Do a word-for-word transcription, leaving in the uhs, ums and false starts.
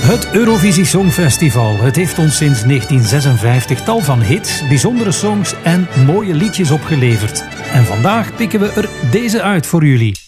Het Eurovisie Songfestival. Het heeft ons sinds negentien zesenvijftig tal van hits, bijzondere songs en mooie liedjes opgeleverd. En vandaag pikken we er deze uit voor jullie.